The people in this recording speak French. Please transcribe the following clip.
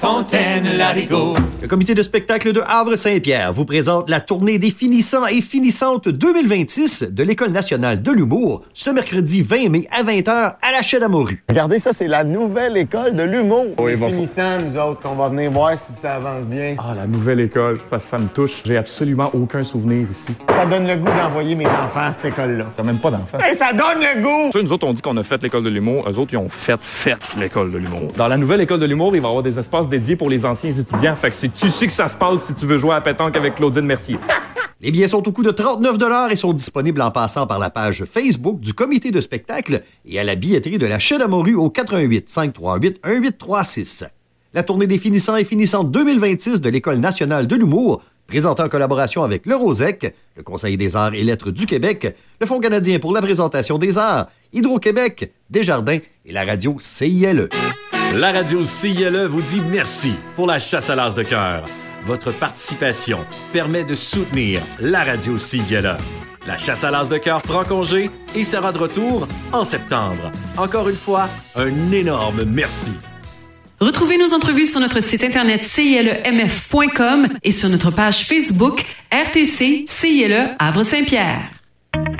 Fontaine-Larigot. Le comité de spectacle de Havre-Saint-Pierre vous présente la tournée des finissants et finissantes 2026 de l'École nationale de l'humour ce mercredi 20 mai à 20h à la Chedamorue. Regardez ça, c'est la nouvelle école de l'humour. Oui, les finissants, nous autres, on va venir voir si ça avance bien. Ah, la nouvelle école, parce que ça me touche. J'ai absolument aucun souvenir ici. Ça donne le goût d'envoyer mes enfants à cette école-là. T'as même pas d'enfants. Hey, ça donne le goût! Tu sais, nous autres, on dit qu'on a fait l'école de l'humour. Eux autres, ils ont fait l'école de l'humour. Dans la nouvelle école de l'humour, il va y avoir des espaces dédiés pour les anciens étudiants. Fait que c'est ici que ça se passe si tu veux jouer à pétanque avec Claudine Mercier. Les billets sont au coût de 39 $ et sont disponibles en passant par la page Facebook du comité de spectacle et à la billetterie de la Chedamorue au 88 538 1836. La tournée des finissants et finissantes 2026 de l'École nationale de l'humour, présentée en collaboration avec le Rosec, le Conseil des arts et lettres du Québec, le Fonds canadien pour la présentation des arts, Hydro-Québec, Desjardins et la radio CILE. La radio CILE vous dit merci pour la chasse à l'as de cœur. Votre participation permet de soutenir la radio CILE. La chasse à l'as de cœur prend congé et sera de retour en septembre. Encore une fois, un énorme merci. Retrouvez nos entrevues sur notre site internet cilemf.com et sur notre page Facebook RTC CILE Havre-Saint-Pierre.